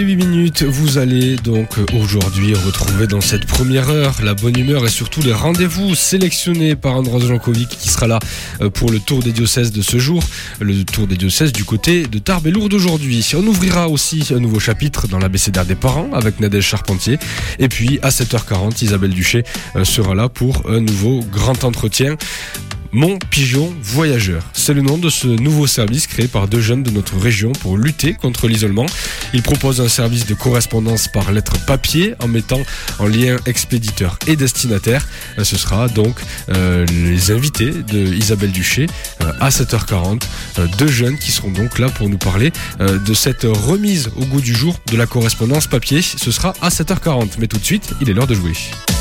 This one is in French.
8 minutes, vous allez donc aujourd'hui retrouver dans cette première heure la bonne humeur et surtout les rendez-vous sélectionnés par Andros Jankovic qui sera là pour le tour des diocèses de ce jour, le tour des diocèses du côté de Tarbes et Lourdes aujourd'hui. On ouvrira aussi un nouveau chapitre dans l'abécédaire des parents avec Nadège Charpentier et puis à 7h40 Isabelle Duché sera là pour un nouveau grand entretien. Mon Pigeon Voyageur, c'est le nom de ce nouveau service créé par deux jeunes de notre région pour lutter contre l'isolement. Ils proposent un service de correspondance par lettre papier en mettant en lien expéditeur et destinataire. Ce sera donc les invités de Isabelle Duché à 7h40. Deux jeunes qui seront donc là pour nous parler de cette remise au goût du jour de la correspondance papier. Ce sera à 7h40. Mais tout de suite, il est l'heure de jouer.